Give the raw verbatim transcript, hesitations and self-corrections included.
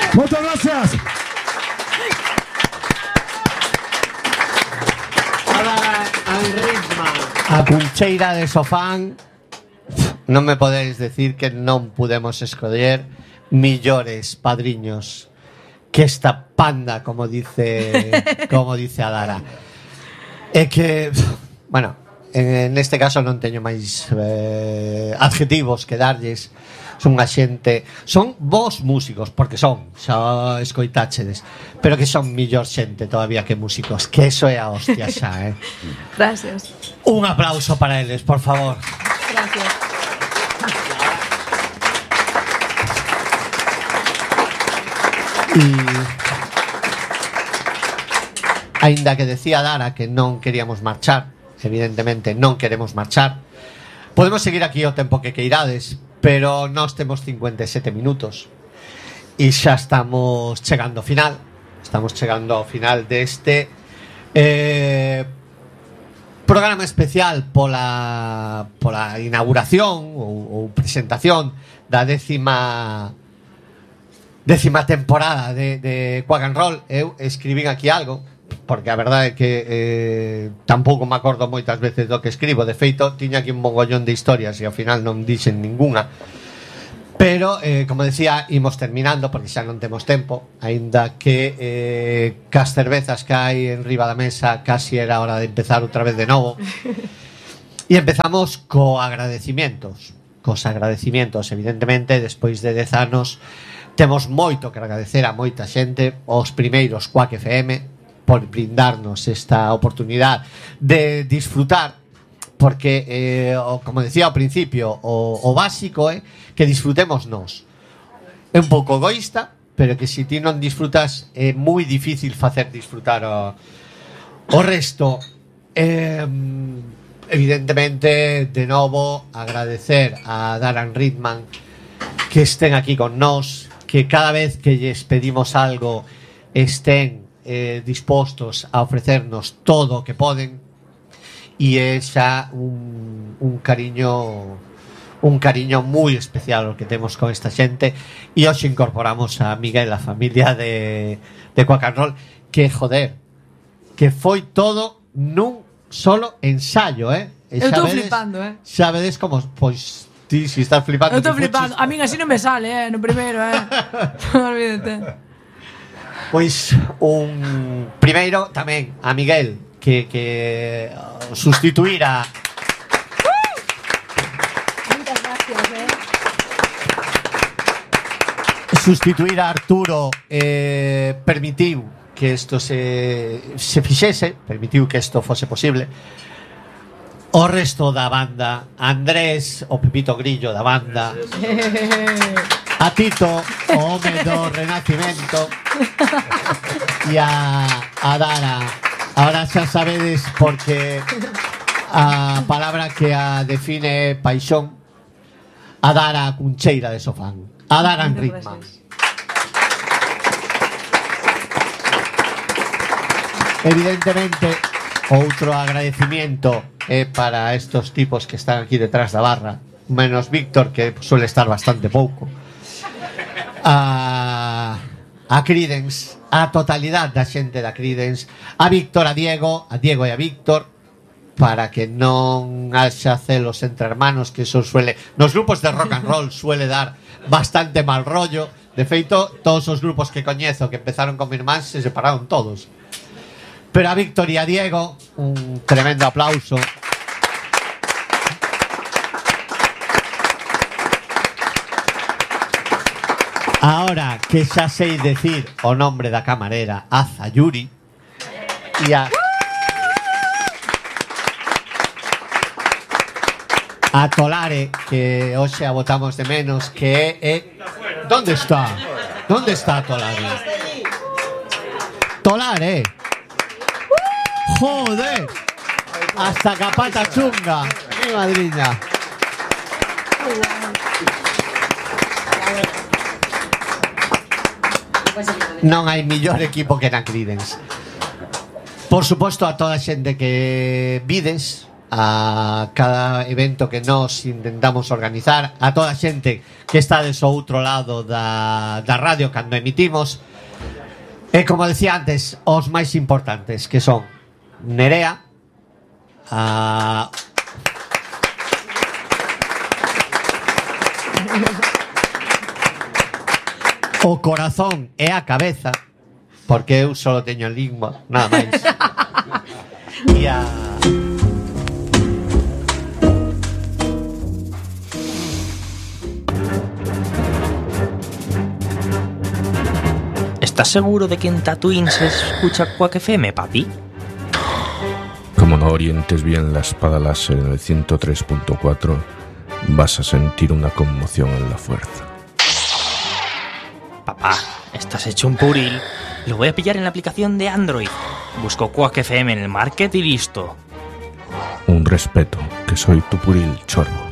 Moitas gracias. A Cuncheira de Sofán. Non me podedes decir que non pudemos escoller millores padriños que esta panda, como dice como dice Adara. É que, bueno, en este caso non teño máis eh, adjetivos que darlles. Son unha xente, son bons músicos, porque son, xa escoitáchedes, pero que son millor xente todavía que músicos, que eso é a hostia xa, eh. Gracias. Un aplauso para eles, por favor. Gracias. E aínda que decía Dara que non queríamos marchar, evidentemente non queremos marchar, podemos seguir aquí o tempo que queirades, pero nós temos cincuenta e sete minutos e xa estamos chegando ao final. Estamos chegando ao final deste eh, programa especial pola, pola inauguración ou, ou presentación da décima décima temporada de, de Quack and Roll. Eu escribín aquí algo, porque a verdade é que eh, tampouco me acordo moitas veces do que escribo. De feito, tiña aquí un mogollón de historias e ao final non dixen ninguna. Pero, eh, como decía, imos terminando porque xa non temos tempo, aínda que eh, cas cervezas que hai en riba da mesa casi era hora de empezar outra vez de novo. E empezamos co agradecimientos. Cos agradecimientos, evidentemente, despois de dez anos temos moito que agradecer a moita xente. Os primeiros Quack F M por brindarnos esta oportunidade de disfrutar, porque eh, o, como decía ao principio, o, o básico é que disfrutemos nós. É un pouco egoísta, pero que se ti non disfrutas é moi difícil facer disfrutar o, o resto. eh, evidentemente, de novo agradecer a Darren Ridman que estén aquí con nós, que cada vez que lles pedimos algo estén eh, dispostos a ofrecernos todo o que poden, e é xa un, un cariño un cariño moi especial o que temos con esta xente. E hoxe incorporamos a Miguel, a familia de, de Quack and Roll, que joder, que foi todo nun solo ensayo, eh? E Eu estou vedes, flipando, eh? xa vedes como, pois ti si estás flipando. Eu estou flipando, a min así non me sale, eh, no primeiro, eh. Non olvídate. Pois un primeiro tamén a Miguel, que, que sustituir a Muchas gracias, eh. sustituir a Arturo eh, permitiu que isto se, se fixese, permitiu que isto fose posible. O resto da banda, Andrés, o Pepito Grillo da banda, a Tito, o home do Renacimento, e a, a Dara. Ahora xa sabedes, porque a palabra que a define é paixón. A Dara Cuncheira de Sofán, a Darren Ridman. Evidentemente, outro agradecimiento é para estos tipos que están aquí detrás da barra, menos Víctor, que suele estar bastante pouco. A, a Creedence, a totalidade da xente da Creedence, a Víctor, a Diego, a Diego e a Víctor, para que non haxa celos entre hermanos, que eso suele, nos grupos de rock and roll suele dar bastante mal rollo. De feito, todos os grupos que coñezo que empezaron con mi irmán se separaron todos. Pero a Víctor e a Diego, un tremendo aplauso. Ahora que xa sei decir o nombre da camarera, a Zayuri, e a a Tolare, que hoxe a botamos de menos, que é, é... ¿Dónde está? ¿Dónde está Tolare? Tolare. Joder. Hasta capata chunga. Mi madriña. Non hai millor equipo que na Creedence. Por suposto, a toda a xente que vides, a cada evento que nos intentamos organizar, a toda a xente que está dese outro lado da, da radio cando emitimos, e como decía antes, os máis importantes, que son Nerea, a... o corazón e a cabeza, porque eu só teño a lingua, nada máis. E a... ¿Estás seguro de que en Tatooine se escucha Quack F M, papi? Como no orientes bien la espada láser en el ciento tres punto cuatro, vas a sentir una conmoción en la fuerza. Papá, estás hecho un puril. Lo voy a pillar en la aplicación de Android. Busco Quack F M en el market y listo. Un respeto, que soy tu puril, chorbo.